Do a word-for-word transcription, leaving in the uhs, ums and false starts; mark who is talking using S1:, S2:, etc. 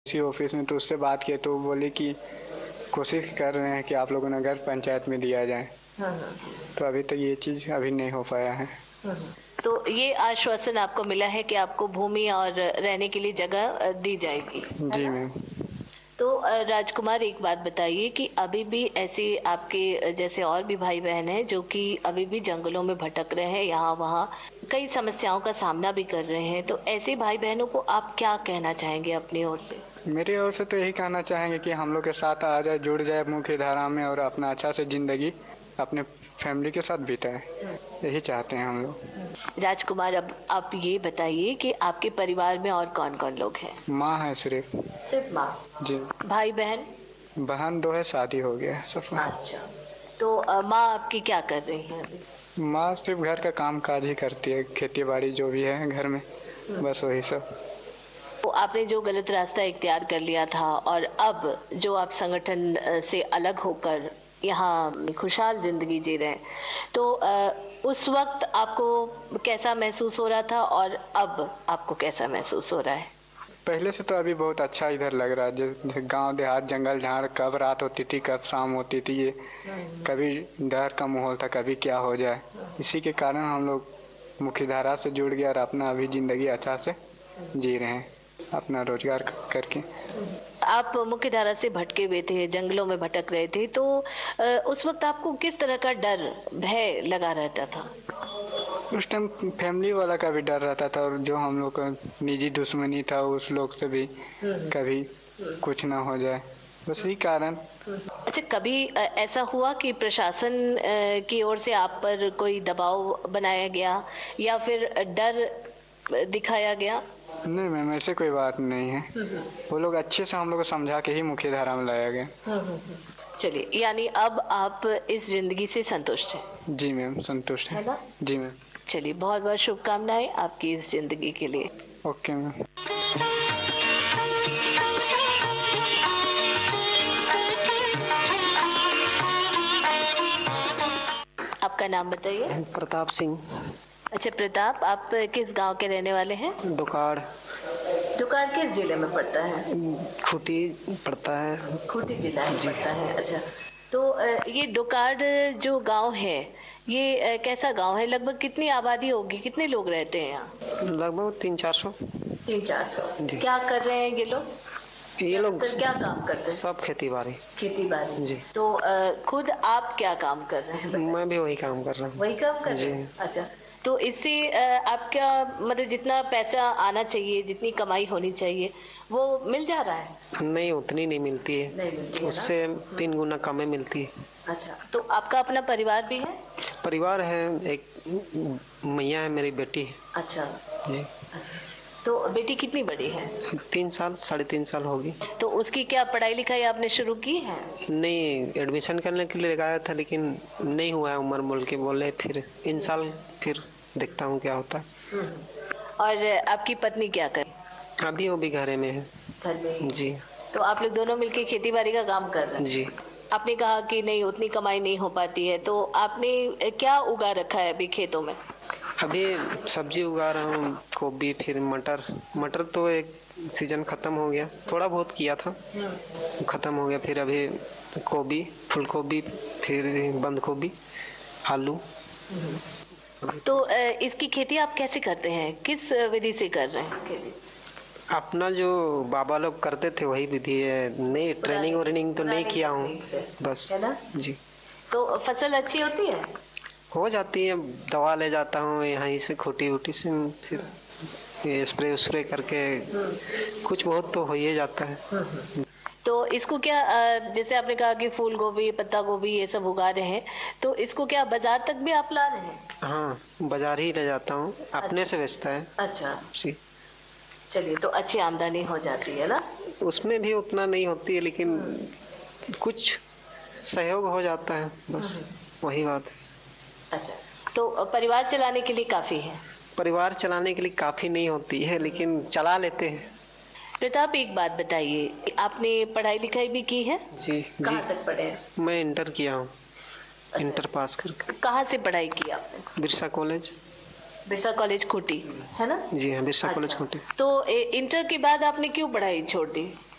S1: इसी ऑफिस में, तो उससे बात किए तो वो बोले कि कोशिश कर रहे हैं कि आप लोगों ने अगर पंचायत में दिया जाए।
S2: हाँ हाँ।
S1: तो अभी तक ये चीज़ अभी नहीं हो पाया है।
S2: तो ये आश्वासन आपको मिला है कि आपको भूमि और रहने के लिए जगह दी जाएगी?
S1: जी मैम।
S2: तो राजकुमार, एक बात बताइए कि अभी भी ऐसे आपके जैसे और भी भाई बहन हैं जो कि अभी भी जंगलों में भटक रहे हैं, यहाँ वहाँ कई समस्याओं का सामना भी कर रहे हैं, तो ऐसे भाई बहनों को आप क्या कहना चाहेंगे अपनी ओर से?
S1: मेरी ओर से तो यही कहना चाहेंगे कि हम लोग के साथ आ जाए, जुड़ जाए मुख्य धारा में और अपना अच्छा से जिंदगी अपने फैमिली के साथ बिताए, यही चाहते हैं हम लोग।
S2: राजकुमार, अब आप ये बताइए कि आपके परिवार में और कौन कौन लोग हैं?
S1: माँ है सिर्फ।
S2: सिर्फ माँ?
S1: जी।
S2: भाई बहन?
S1: बहन दो है, शादी हो गया है सबका।
S2: अच्छा। तो अ, माँ आपकी क्या कर रही हैं अभी?
S1: माँ सिर्फ घर का काम काज ही करती है, खेती बाड़ी जो भी है घर में, बस वही सब।
S2: तो आपने जो गलत रास्ता इख्तियार कर लिया था और अब जो आप संगठन से अलग होकर यहाँ खुशहाल जिंदगी जी रहे हैं, तो उस वक्त आपको कैसा महसूस हो रहा था और अब आपको कैसा महसूस हो रहा है?
S1: पहले से तो अभी बहुत अच्छा इधर लग रहा है। जैसे गांव देहात जंगल झाड़, कब रात होती थी कब शाम होती थी, ये कभी डर का माहौल था कभी क्या हो जाए। इसी के कारण हम लोग मुख्य धारा से जुड़ गए और अपना अभी जिंदगी अच्छा से जी रहे हैं, अपना रोजगार करके।
S2: आप मुख्य धारा से भटके हुए थे, जंगलों में भटक रहे थे, तो उस वक्त आपको किस तरह का डर भय लगा रहता था?
S1: उस टाइम फैमिली वाला का भी डर रहता था और जो हम लोग का निजी दुश्मनी था उस लोग से भी कभी कुछ ना हो जाए, बस यही कारण।
S2: अच्छा, कभी ऐसा हुआ कि प्रशासन की ओर से आप पर कोई दबाव बनाया गया या फिर डर दिखाया गया?
S1: नहीं मैम, ऐसे कोई बात नहीं है। वो लोग अच्छे से हम लोग को समझा के ही मुख्य धारा में लाया गया।
S2: चलिए, यानी अब आप इस जिंदगी से संतुष्ट हैं?
S1: जी मैम, संतुष्ट है, है जी मैम।
S2: चलिए, बहुत बहुत शुभकामनाएं आपकी इस जिंदगी के लिए।
S1: Okay ma'am.
S2: आपका नाम बताइए।
S3: प्रताप सिंह।
S2: अच्छा प्रताप, आप किस गांव के रहने वाले हैं?
S3: डुकाड़।
S2: डुकाड़ किस जिले में पड़ता है?
S3: खूंटी पड़ता है।
S2: खूंटी जिला में पड़ता है। अच्छा, तो ये डुकाड़ जो गांव है, ये कैसा गांव है? लगभग कितनी आबादी होगी, कितने लोग रहते हैं यहाँ?
S3: लगभग तीन चार सौ।
S2: तीन चार सौ। क्या कर रहे हैं ये लोग?
S3: ये लोग
S2: क्या काम करते हैं?
S3: सब खेती बाड़ी।
S2: खेती बाड़ी
S3: जी।
S2: तो खुद आप क्या काम कर रहे हैं?
S3: मैं भी वही काम कर रहा हूँ।
S2: वही काम कर रहे हैं? अच्छा, तो इससे आपका मतलब जितना पैसा आना चाहिए, जितनी कमाई होनी चाहिए, वो मिल जा रहा है?
S3: नहीं, उतनी नहीं मिलती है,
S2: नहीं मिलती है,
S3: उससे तीन गुना कम मिलती है।
S2: अच्छा, तो आपका अपना परिवार भी है?
S3: परिवार है, एक मैया है, मेरी बेटी है।
S2: अच्छा
S3: जी।
S2: अच्छा, तो बेटी कितनी बड़ी है?
S3: तीन साल साढ़े तीन साल होगी।
S2: तो उसकी क्या पढ़ाई लिखाई आपने शुरू की है?
S3: नहीं, एडमिशन करने के लिए लगाया था लेकिन नहीं हुआ है उम्र बोल के बोले, फिर इन साल फिर देखता हूँ क्या होता है।
S2: और आपकी पत्नी क्या करे?
S3: अभी वो भी घरे में है।
S2: घर में? जी। तो आप लोग दोनों मिलके खेती बाड़ी का काम कर रहे हैं?
S3: जी।
S2: आपने कहा कि नहीं, उतनी कमाई नहीं हो पाती है, तो आपने क्या उगा रखा है अभी खेतों में?
S3: अभी सब्जी उगा रहा हूँ, गोभी, फिर मटर। मटर तो एक सीजन खत्म हो गया, थोड़ा बहुत किया था, खत्म हो गया। फिर अभी गोभी, फूल गोभी, फिर बंद गोभी, आलू।
S2: तो इसकी खेती आप कैसे करते हैं, किस विधि से कर रहे हैं?
S3: अपना जो बाबा लोग करते थे वही विधि है, नहीं ट्रेनिंग व्रेनिंग तो नहीं किया हूँ, बस। है ना? जी।
S2: तो फसल अच्छी होती है?
S3: हो जाती है, दवा ले जाता हूँ यहीं से, खोटी वोटी से, फिर स्प्रे उस्प्रे करके कुछ बहुत तो हो ही जाता है।
S2: तो इसको क्या, जैसे आपने कहा कि फूल गोभी, पत्ता गोभी ये सब उगा रहे हैं, तो इसको क्या बाजार तक भी आप ला रहे हैं?
S3: हाँ, बाजार ही ले जाता हूँ, अपने
S2: अच्छा।
S3: से बेचता है।
S2: अच्छा
S3: जी।
S2: चलिए, तो अच्छी आमदनी हो जाती है ना?
S3: उसमें भी उतना नहीं होती है लेकिन कुछ सहयोग हो जाता है, बस वही बात है।
S2: अच्छा, तो परिवार चलाने के लिए काफी है?
S3: परिवार चलाने के लिए काफी नहीं होती है लेकिन चला लेते हैं।
S2: प्रताप, एक बात बताइए, आपने पढ़ाई लिखाई भी की है?
S3: जी।
S2: कहाँ तक पढ़े हैं?
S3: मैं इंटर किया हूँ। अच्छा। इंटर पास करके।
S2: कहाँ से पढ़ाई की आपने?
S3: बिरसा कॉलेज।
S2: बिरसा कॉलेज खूंटी, है ना?
S3: जी हाँ, बिरसा
S2: अच्छा।
S3: कॉलेज खूंटी।
S2: तो इंटर के बाद आपने क्यों पढ़ाई छोड़ दी?